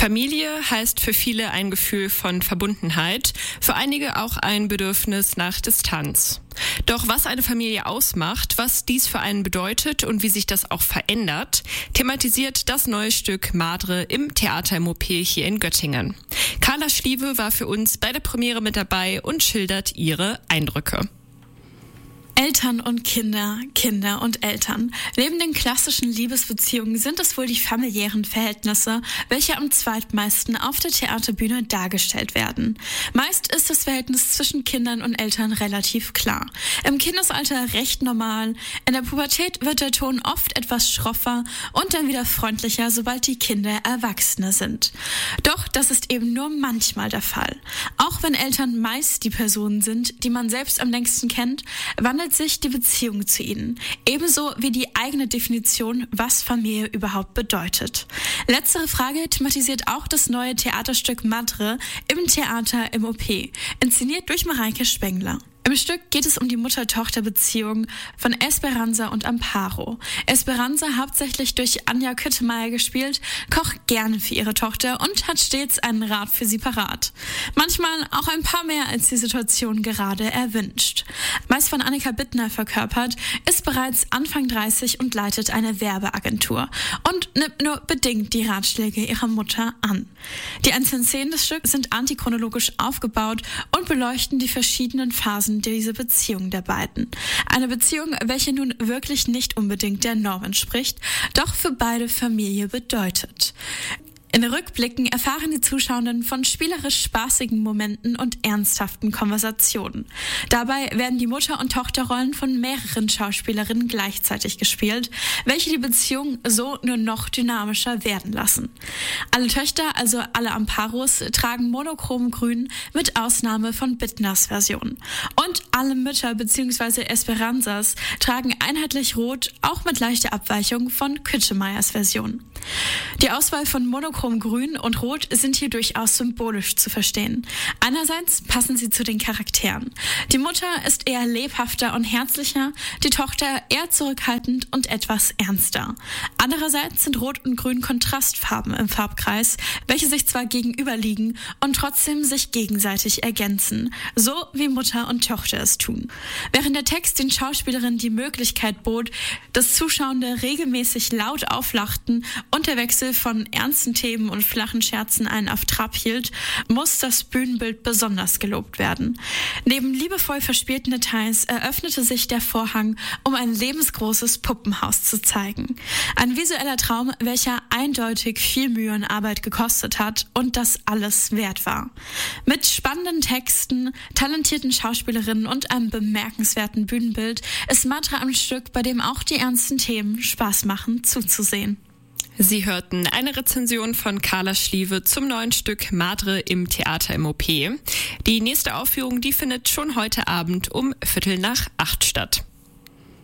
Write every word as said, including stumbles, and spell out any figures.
Familie heißt für viele ein Gefühl von Verbundenheit, für einige auch ein Bedürfnis nach Distanz. Doch was eine Familie ausmacht, was dies für einen bedeutet und wie sich das auch verändert, thematisiert das neue Stück Madre im Theater im O P hier in Göttingen. Carla Schliewe war für uns bei der Premiere mit dabei und schildert ihre Eindrücke. Eltern und Kinder, Kinder und Eltern. Neben den klassischen Liebesbeziehungen sind es wohl die familiären Verhältnisse, welche am zweitmeisten auf der Theaterbühne dargestellt werden. Meist ist das Verhältnis zwischen Kindern und Eltern relativ klar. Im Kindesalter recht normal, in der Pubertät wird der Ton oft etwas schroffer und dann wieder freundlicher, sobald die Kinder Erwachsene sind. Doch das ist eben nur manchmal der Fall. Auch wenn Eltern meist die Personen sind, die man selbst am längsten kennt, wandelt sich die Beziehung zu ihnen, ebenso wie die eigene Definition, was Familie überhaupt bedeutet. Letztere Frage thematisiert auch das neue Theaterstück Madre im Theater im O P, inszeniert durch Mareike Spengler. Im Stück geht es um die Mutter-Tochter-Beziehung von Esperanza und Amparo. Esperanza, hauptsächlich durch Anja Küttemeier gespielt, kocht gerne für ihre Tochter und hat stets einen Rat für sie parat. Manchmal auch ein paar mehr, als die Situation gerade erwünscht. Meist von Annika Bittner verkörpert, ist bereits Anfang dreißig und leitet eine Werbeagentur und nimmt nur bedingt die Ratschläge ihrer Mutter an. Die einzelnen Szenen des Stücks sind antichronologisch aufgebaut und beleuchten die verschiedenen Phasen diese Beziehung der beiden. Eine Beziehung, welche nun wirklich nicht unbedingt der Norm entspricht, doch für beide Familie bedeutet. In Rückblicken erfahren die Zuschauenden von spielerisch spaßigen Momenten und ernsthaften Konversationen. Dabei werden die Mutter- und Tochterrollen von mehreren Schauspielerinnen gleichzeitig gespielt, welche die Beziehung so nur noch dynamischer werden lassen. Alle Töchter, also alle Amparos, tragen monochrom grün mit Ausnahme von Bittners Version. Und alle Mütter bzw. Esperanzas tragen einheitlich rot, auch mit leichter Abweichung von Küttemeiers Version. Die Auswahl von monochrom grün und rot sind hier durchaus symbolisch zu verstehen. Einerseits passen sie zu den Charakteren. Die Mutter ist eher lebhafter und herzlicher, die Tochter eher zurückhaltend und etwas ernster. Andererseits sind rot und grün Kontrastfarben im Farbkreis, welche sich zwar gegenüberliegen und trotzdem sich gegenseitig ergänzen, so wie Mutter und Tochter es tun. Während der Text den Schauspielerinnen die Möglichkeit bot, dass Zuschauende regelmäßig laut auflachten und der Wechsel von ernsten Themen und flachen Scherzen einen auf Trab hielt, muss das Bühnenbild besonders gelobt werden. Neben liebevoll verspielten Details eröffnete sich der Vorhang, um ein lebensgroßes Puppenhaus zu zeigen. Ein visueller Traum, welcher eindeutig viel Mühe und Arbeit gekostet hat und das alles wert war. Mit spannenden Texten, talentierten Schauspielerinnen und einem bemerkenswerten Bühnenbild ist Madre ein Stück, bei dem auch die ernsten Themen Spaß machen zuzusehen. Sie hörten eine Rezension von Carla Schliewe zum neuen Stück Madre im Theater im O P. Die nächste Aufführung, die findet schon heute Abend um Viertel nach acht statt.